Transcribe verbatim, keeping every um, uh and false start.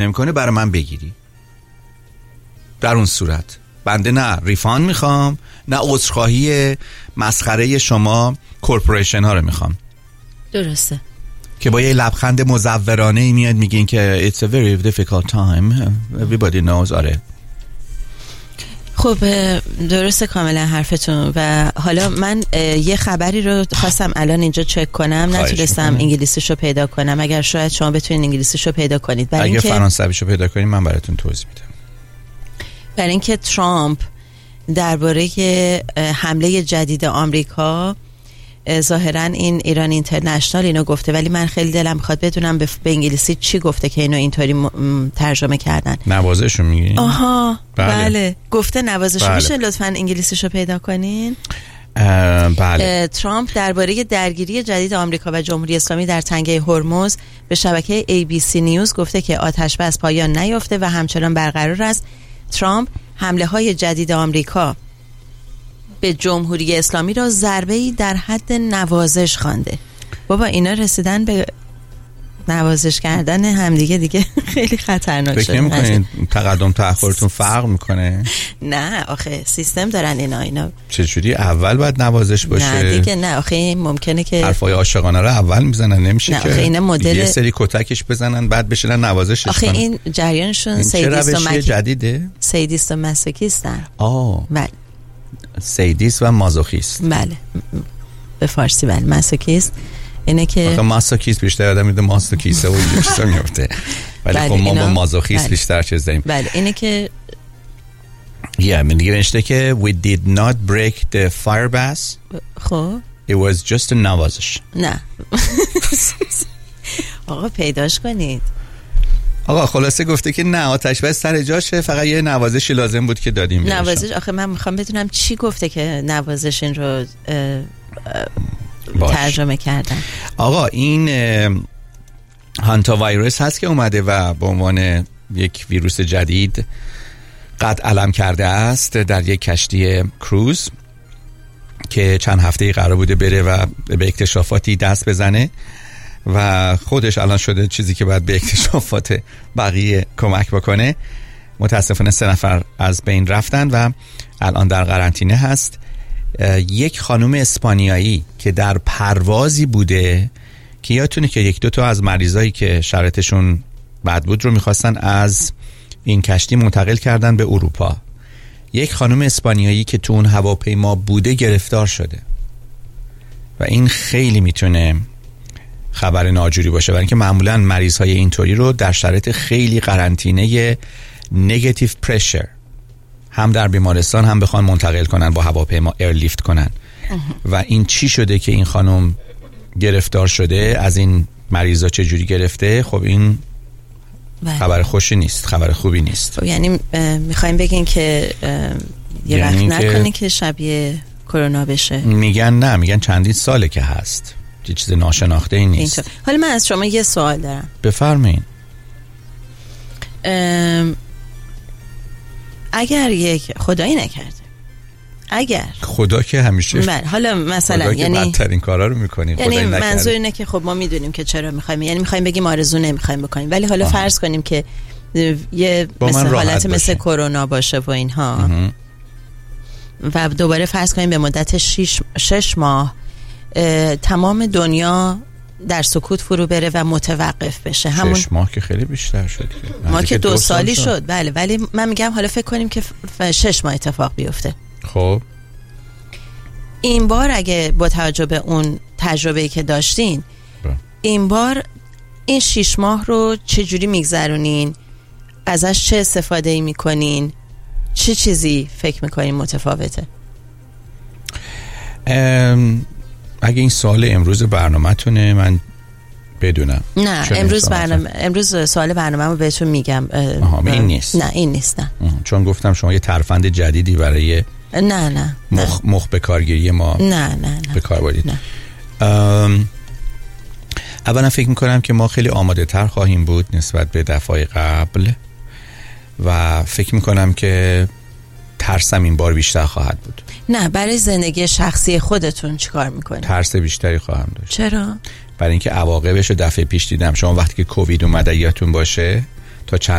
نمیکنه برای من بگیری. در اون صورت بنده نه ریفان میخوام نه عذرخواهی مسخره شما کورپوریشن ها رو میخوام. درسته که با یه لبخند مزورانه میاد میگین که it's a very difficult time everybody knows. آره خب درسته کاملا حرفتون. و حالا من یه خبری رو خواستم الان اینجا چک کنم، نتونستم انگلیسیشو پیدا کنم. اگر شاید شما بتونین انگلیسیشو پیدا کنید. اگه فرانسویشو پیدا کنید من براتون توضیح میدم. برای اینکه ترامپ درباره حمله جدید آمریکا ظاهرا این ایران اینترنشنال اینو گفته، ولی من خیلی دلم میخواد بدونم به انگلیسی چی گفته که اینو اینطوری م... ترجمه کردن. نوازشو میگی؟ آها بله, بله. گفته نوازشو. بله. میشه لطفاً انگلیسیشو پیدا کنین؟ بله. ترامپ درباره درگیری جدید آمریکا و جمهوری اسلامی در تنگه هرمز به شبکه ای بی سی نیوز گفته که آتش بس پایان نیافته و همچنان برقرار است. ترامپ حمله های جدید آمریکا به جمهوری اسلامی را ضربه‌ای در حد نوازش خوانده. بابا اینا رسیدن به نوازش کردن همدیگه دیگه خیلی خطرناک شده. فکر نمی‌کنین تقدم تأخرتون فرق میکنه؟ نه آخه سیستم دارن اینا اینا چجوری اول باید نوازش باشه؟ نه دیگه نه آخه ممکنه که حرفای عاشقانه رو اول میزنن، نمیشه نه که آخه اینا مدل یه سری کتکش بزنن بعد بشینن نوازشش کنن. آخه این جریانشون سیدیست و مک... جدیده؟ سیدیست و مسوکیستن. آه بله سیدیست و مازوخیست. بله به فارسی بله. مسوکیست اینه که آخه ماسوکیست بیشتر آدم میده ماسوکیسته و اینجا چیزا میفته، ولی خب ما با مازوخیست بله. بیشتر چیز داریم. بله اینه که yeah, من دیگه نشته که we did not break the fire bass. خب it was just a نوازش. نه آقا پیداش کنید. آقا خلاصه گفته که نه آتش بس سر جاشه، فقط یه نوازشی لازم بود که دادیم بهش. نوازش آخه من میخوام بدونم چی گفته که نوازش این رو اه اه ترجمه کردن. آقا این هانتا ویروس هست که اومده و به عنوان یک ویروس جدید قد علم کرده است در یک کشتی کروز که چند هفته قرار بوده بره و به اکتشافاتی دست بزنه و خودش الان شده چیزی که باید به اکتشافات بقیه کمک بکنه. متاسفانه سه نفر از بین رفتن و الان در قرنطینه هست. یک خانم اسپانیایی که در پروازی بوده که یادتونه که یک دو تا از مریضایی که شرایطشون بد بود رو میخواستن از این کشتی منتقل کردن به اروپا. یک خانم اسپانیایی که تو اون هواپیما بوده گرفتار شده و این خیلی میتونه خبر ناجوری باشه، برای اینکه معمولا مریض های اینطوری رو در شرایط خیلی قرنطینه نگاتیو پرشر هم در بیمارستان هم بخوان منتقل کنن با هواپیما ایرلیفت کنن و این چی شده که این خانم گرفتار شده، از این مریضا چه جوری گرفته. خب این بله. خبر خوشی نیست، خبر خوبی نیست. خب یعنی میخوایم بگین که یه یعنی وقت نکنه که, که شبیه کرونا بشه. میگن نه، میگن چندین ساله که هست، یه چیز ناشناخته ای نیست. اینطور. حالا من از شما یه سوال دارم. بفرمایید. اگر یک خدایی نکرده، اگر خدا که همیشه بله حالا مثلا یعنی بدترین کارا رو میکنین، یعنی خدایی نکرده. منظور اینه که خب ما میدونیم که چرا میخوایم، یعنی میخوایم بگیم آرزو نمیخوایم بکنیم، ولی حالا آه. فرض کنیم که یه مثل حالت مثل کرونا باشه و اینها امه. و دوباره فرض کنیم به مدت شش, شش ماه تمام دنیا در سکوت فرو بره و متوقف بشه. همون شش ماه که خیلی بیشتر شد، ما که دو, دو سالی سال شد. بله ولی من میگم حالا فکر کنیم که شش ماه اتفاق بیفته. خب این بار اگه با توجه به اون تجربه‌ای که داشتین با. این بار این شش ماه رو چه جوری میگذرونین؟ ازش چه استفاده‌ای میکنین؟ چه چیزی فکر میکنین متفاوته؟ ام... اگه این سوال امروز برنامه تونه من بدونم. نه امروز برنامه امروز سوال برنامه رو بهتون میگم. آها این نیست. نه این نیست. نه چون گفتم شما یه ترفند جدیدی برای نه نه مخ, مخ به کارگیری ما نه نه نه به کار بردید. اولا فکر میکنم که ما خیلی آماده تر خواهیم بود نسبت به دفعه قبل و فکر میکنم که ترسم این بار بیشتر خواهد بود. نه برای زندگی شخصی خودتون چیکار میکنید؟ ترس بیشتری خواهم داشت. چرا؟ برای اینکه عواقبش رو دفعه پیش دیدم. شما وقتی که کووید اومده یادتون باشه تا چند